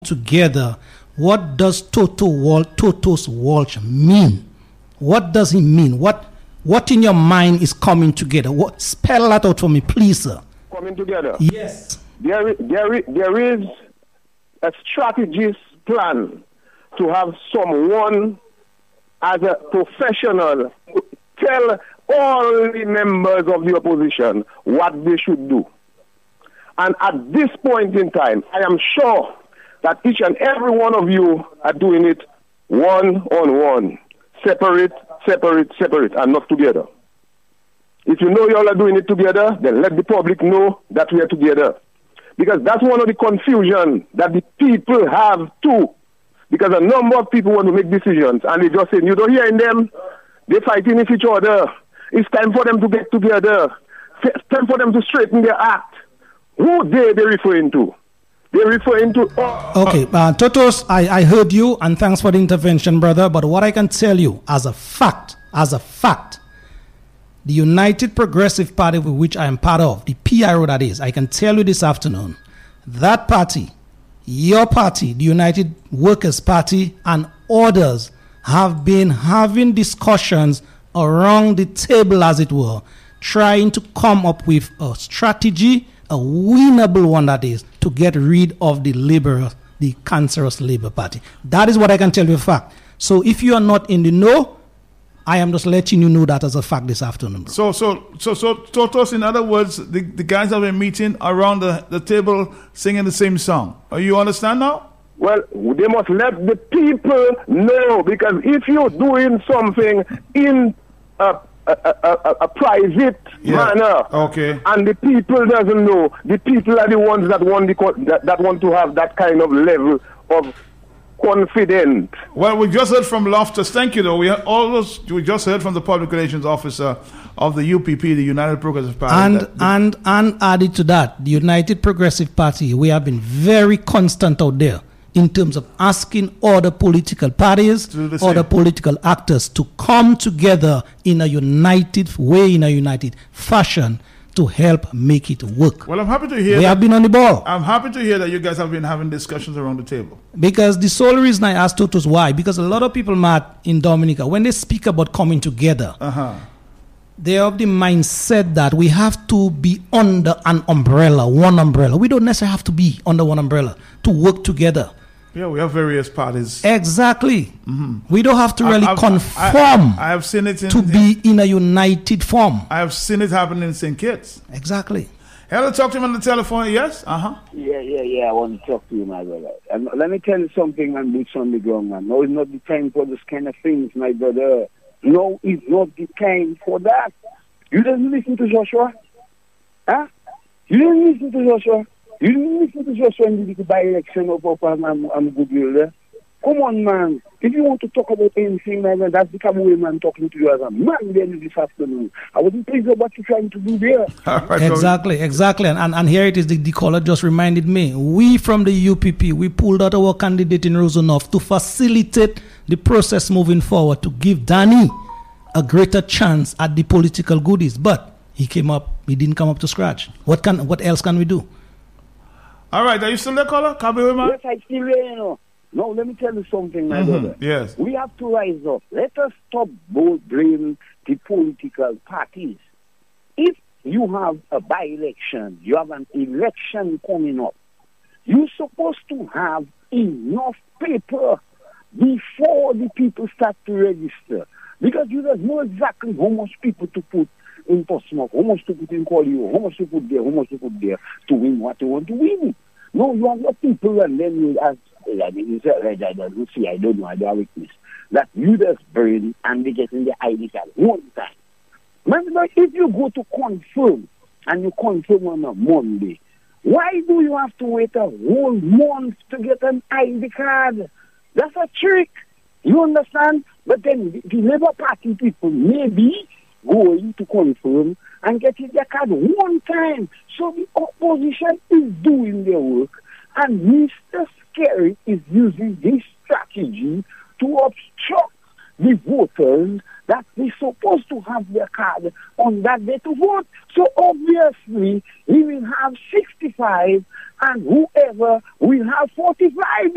together. What does Totos Walsh mean? What does he mean? What in your mind is coming together? Spell that out for me, please, sir. Coming together? Yes. There is a strategist plan to have someone as a professional tell all the members of the opposition what they should do. And at this point in time, I am sure that each and every one of you are doing it one-on-one, separate, and not together. If you know you all are doing it together, then let the public know that we are together. Because that's one of the confusion that the people have too. Because a number of people want to make decisions and they just say, you don't hear in them, they're fighting with each other. It's time for them to get together. It's time for them to straighten their act. Who they're referring to? They're referring to... Okay, Totos, I heard you, and thanks for the intervention, brother. But what I can tell you, as a fact, the United Progressive Party, which I am part of, the PIRO that is, I can tell you this afternoon, that party, your party, the United Workers' Party, and others have been having discussions around the table, as it were, trying to come up with a strategy, a winnable one that is, to get rid of the cancerous Labour Party. That is what I can tell you a fact. So if you are not in the know, I am just letting you know that as a fact this afternoon. Bro. So Totos, in other words, the guys have been meeting around the table singing the same song. You understand now? Well, they must let the people know, because if you're doing something in a private manner, okay, and the people doesn't know, the people are the ones that want to have that kind of level of confidence. Well, we just heard from Loftus. Thank you, though. We just heard from the Public Relations Officer of the UPP, the United Progressive Party. And added to that, the United Progressive Party, we have been very constant out there in terms of asking other political parties, other political actors to come together in a united way, in a united fashion, to help make it work. Well, I'm happy to hear we have been on the ball. I'm happy to hear that you guys have been having discussions around the table. Because the sole reason I asked Totos why, because a lot of people, Matt, in Dominica, when they speak about coming together, they have the mindset that we have to be under an umbrella, one umbrella. We don't necessarily have to be under one umbrella to work together. Yeah, we have various parties. Exactly. Mm-hmm. We don't have to really conform I have seen it to be in a united form. I have seen it happen in St. Kitts. Exactly. Hello, talk to him on the telephone. Yes? Yeah, I want to talk to you, my brother. And let me tell you something, man, boots on the ground, man. No, it's not the time for this kind of things, my brother. No, it's not the time for that. You didn't listen to Joshua? Huh? You didn't listen to Joshua? You didn't listen to Joshua and the by-election of Goodwill there? Come on, man. If you want to talk about anything, man, that's the kind of way, man, talking to you as a man then this afternoon. I wasn't pleased with what you're trying to do there. Exactly. And here it is, the caller just reminded me. We from the UPP, we pulled out our candidate in Rosenhof to facilitate the process moving forward, to give Danny a greater chance at the political goodies. But he didn't come up to scratch. What else can we do? All right, are you still there, caller? Yes, I'm still there, you know. No, let me tell you something, my brother. Yes. We have to rise up. Let us stop blaming the political parties. If you have a by-election, you have an election coming up, you're supposed to have enough paper before the people start to register. Because you don't know exactly how much people to put in Portsmouth, how much to put in Collier, how much to put there, to win what you want to win. No, you have your people, and then you ask, I don't know, I don't witness, that you just burn and they get in the ID card one time. Man, if you go to confirm, and you confirm on a Monday, why do you have to wait a whole month to get an ID card? That's a trick. You understand? But then the Labour Party people may be going to confirm and get their card one time. So the opposition is doing their work, and Mr. Scary is using this strategy to obstruct the voters that they're supposed to have their card on that day to vote. So obviously he will have 65 and whoever will have 45.